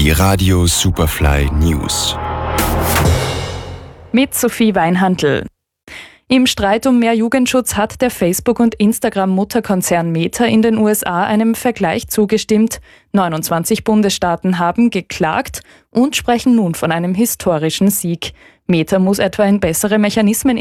Die Radio Superfly News. Mit Sophie Weinhandl. Im Streit um mehr Jugendschutz hat der Facebook- und Instagram-Mutterkonzern Meta in den USA einem Vergleich zugestimmt. 29 Bundesstaaten haben geklagt und sprechen nun von einem historischen Sieg. Meta muss etwa in bessere Mechanismen